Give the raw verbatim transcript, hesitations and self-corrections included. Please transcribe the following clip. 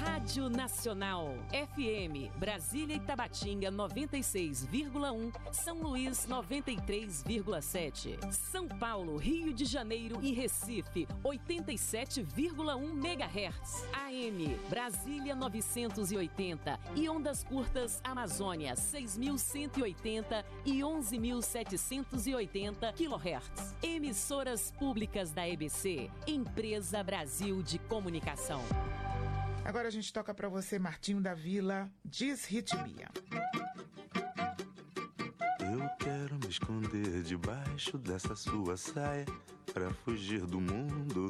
Rádio Nacional, F M, Brasília e Tabatinga noventa e seis vírgula um, São Luís noventa e três vírgula sete, São Paulo, Rio de Janeiro e Recife oitenta e sete vírgula um megahertz, A M, Brasília novecentos e oitenta e ondas curtas Amazônia seis mil cento e oitenta e onze mil setecentos e oitenta kilohertz. Emissoras públicas da E B C, Empresa Brasil de Comunicação. Agora a gente toca pra você, Martinho da Vila, Disritmia. Eu quero me esconder debaixo dessa sua saia, pra fugir do mundo